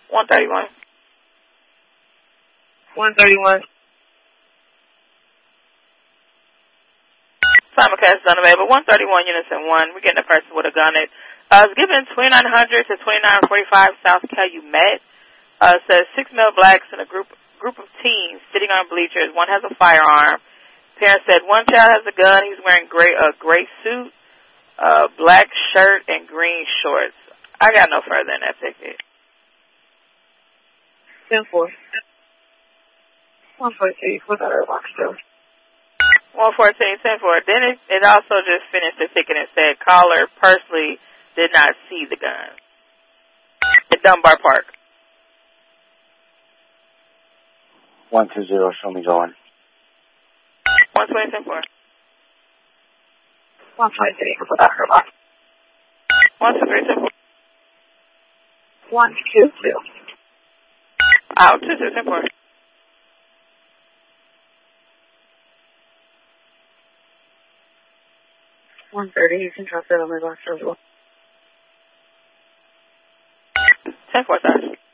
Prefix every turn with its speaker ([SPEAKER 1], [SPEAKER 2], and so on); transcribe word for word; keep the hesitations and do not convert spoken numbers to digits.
[SPEAKER 1] one thirty-one.
[SPEAKER 2] one thirty-one.
[SPEAKER 1] Simulcast is unavailable. one thirty-one units and one. We're getting a person with a gun. It uh, is given twenty-nine hundred to twenty-nine forty-five South Calumet. Uh, says six male blacks in a group group of teens sitting on bleachers. One has a firearm. Parents said one child has a gun. He's wearing gray a gray suit, uh, black shirt, and green shorts. I got no further in that ticket.
[SPEAKER 2] ten four. one forty-three. What's that box still?
[SPEAKER 1] one fourteen, ten four. Then it, it also just finished the ticket and said caller personally did not see the gun at Dunbar Park.
[SPEAKER 3] one two zero, show me going.
[SPEAKER 1] one twenty, ten four.
[SPEAKER 2] one twenty-three. What's that box?
[SPEAKER 1] one two three, ten four.
[SPEAKER 2] one two two.
[SPEAKER 1] Out, two two, ten four.
[SPEAKER 2] one thirty. You can trust it on my box as well.
[SPEAKER 1] ten four, sorry.